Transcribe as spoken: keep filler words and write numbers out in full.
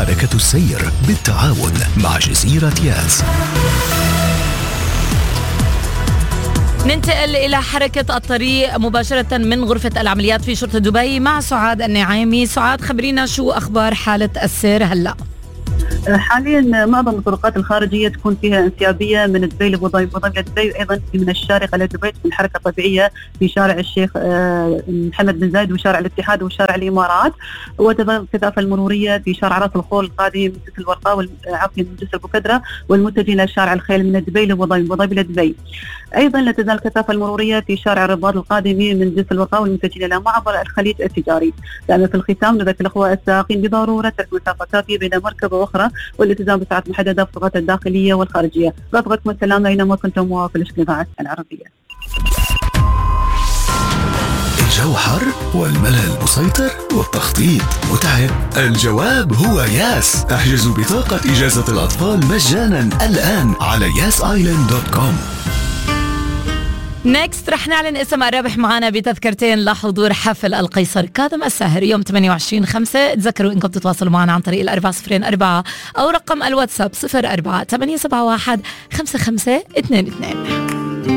حركة السير بالتعاون مع جزيرة ياس. ننتقل إلى حركة الطريق مباشرة من غرفة العمليات في شرطة دبي مع سعاد النعيمي. سعاد، خبرينا شو أخبار حالة السير هلأ؟ حاليا معظم الطرقات الخارجيه تكون فيها انسيابيه من دبي لابو ظبي، ابو ظبي لدبي، وايضا من الشارقه لدبي تكون حركه طبيعيه في شارع الشيخ محمد بن زايد وشارع الاتحاد وشارع الامارات، وتظل الكثافه المروريه في شارع راس الخول القادم من جسر الورقاء عفوا من جسر بوكدره والمتجه الى شارع الخيل من دبي لابو ظبي، ابو ظبي لدبي. ايضا لا تزال الكثافه المروريه في شارع الرباط القادم من جسر الورقاء والمتجه الى معبر الخليج التجاري. لأن في الختام نذكر الاخوه السائقين بضروره ترك مسافه كافيه بين مركبه واخرى والالتزام بساعات محدده في الطرقات الداخليه والخارجيه. رفقكم السلام اينما كنتم في الاجتماعات العربيه. الجو حر والملل مسيطر والتخطيط متعب؟ الجواب هو ياس. احجزوا بطاقة إجازة الأطفال مجانا الآن على ياس آيلاند دوت كوم. نيكست رح نعلن اسم الرابح معنا بتذكرتين لحضور حفل القيصر كاظم الساهر يوم ثمانية وعشرين خمسة. تذكروا انكم تتواصلوا معنا عن طريق الأربعة صفرين أربعة او رقم الواتساب صفر أربعة ثمانية سبعة واحد خمسة خمسة اثنين اثنين.